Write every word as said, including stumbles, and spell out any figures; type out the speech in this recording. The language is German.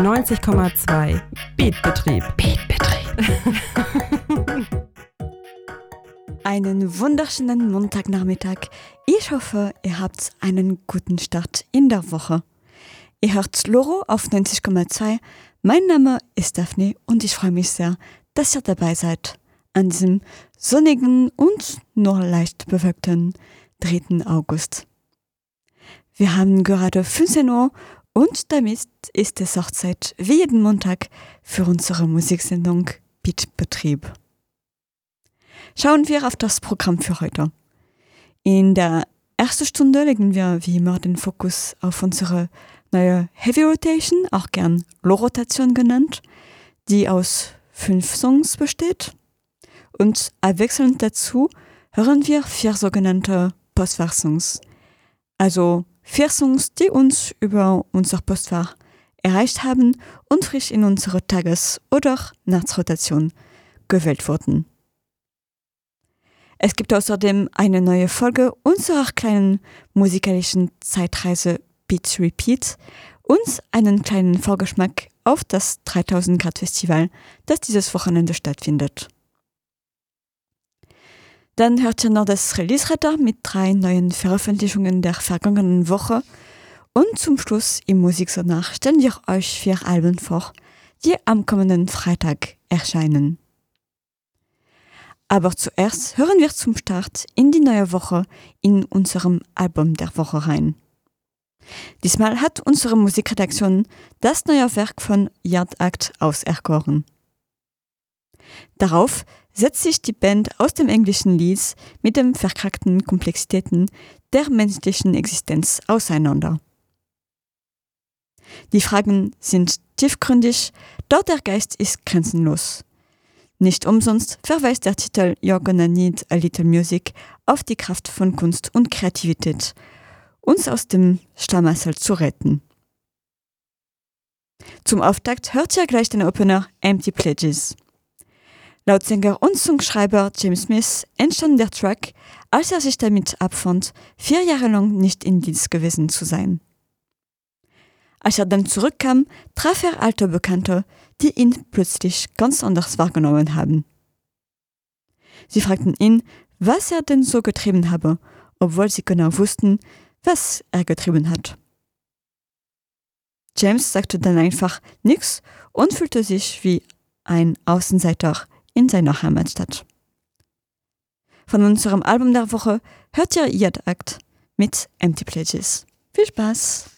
neunzig Komma zwei Beatbetrieb. Beatbetrieb. Einen wunderschönen Montagnachmittag. Ich hoffe, ihr habt einen guten Start in der Woche. Ihr hört Loro auf neunzig Komma zwei. Mein Name ist Daphne und ich freue mich sehr, dass ihr dabei seid an diesem sonnigen und nur leicht bewölkten dritten August. Wir haben gerade fünfzehn Uhr und damit ist es auch Zeit, wie jeden Montag, für unsere Musiksendung Beatbetrieb. Schauen wir auf das Programm für heute. In der ersten Stunde legen wir wie immer den Fokus auf unsere neue Heavy Rotation, auch gern Low-Rotation genannt, die aus fünf Songs besteht. Und abwechselnd dazu hören wir vier sogenannte Postfach-Songs. Also vier Songs, die uns über unser Postfach erreicht haben und frisch in unsere Tages- oder Nachtrotation gewählt wurden. Es gibt außerdem eine neue Folge unserer kleinen musikalischen Zeitreise Beat Repeat und einen kleinen Vorgeschmack auf das dreitausend Grad Festival, das dieses Wochenende stattfindet. Dann hört ihr noch das Release-Radar mit drei neuen Veröffentlichungen der vergangenen Woche und zum Schluss im Musiksonar stellen wir euch vier Alben vor, die am kommenden Freitag erscheinen. Aber zuerst hören wir zum Start in die neue Woche in unserem Album der Woche rein. Diesmal hat unsere Musikredaktion das neue Werk von Yard Act auserkoren. Darauf setzt sich die Band aus dem englischen Leeds mit den verkrackten Komplexitäten der menschlichen Existenz auseinander. Die Fragen sind tiefgründig, doch der Geist ist grenzenlos. Nicht umsonst verweist der Titel You're Gonna Need a Little Music auf die Kraft von Kunst und Kreativität, uns aus dem Schlamassel zu retten. Zum Auftakt hört ihr gleich den Opener Empty Pledges. Laut Sänger und Songschreiber James Smith entstand der Track, als er sich damit abfand, vier Jahre lang nicht in Dienst gewesen zu sein. Als er dann zurückkam, traf er alte Bekannte, die ihn plötzlich ganz anders wahrgenommen haben. Sie fragten ihn, was er denn so getrieben habe, obwohl sie genau wussten, was er getrieben hat. James sagte dann einfach nichts und fühlte sich wie ein Außenseiter in seiner Heimatstadt. Von unserem Album der Woche hört ihr Yard Act mit Empty Pledges. Viel Spaß!